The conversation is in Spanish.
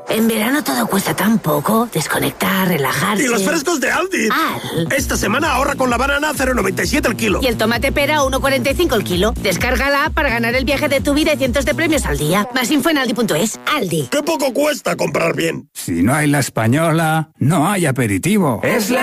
En verano todo cuesta tan poco. Desconectar, relajarse. ¡Y los frescos de Aldi! Esta semana ahorra con la banana a 0,97 el kilo. Y el tomate pera a 1,45 el kilo. Descárgala para ganar el viaje de tu vida y cientos de premios al día. Más info en aldi.es. Aldi. ¡Qué poco cuesta comprar bien! Si no hay La Española, no hay aperitivo. Es la